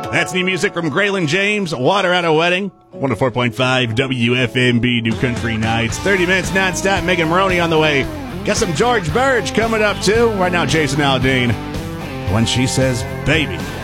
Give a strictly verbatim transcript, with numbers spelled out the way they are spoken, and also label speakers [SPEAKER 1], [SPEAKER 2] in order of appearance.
[SPEAKER 1] That's new music from Graylin James, Water at a Wedding. one oh four point five W F M B New Country Nights. thirty minutes nonstop. Megan Maroney on the way. Got some George Burge coming up, too. Right now, Jason Aldean. When She Says Baby.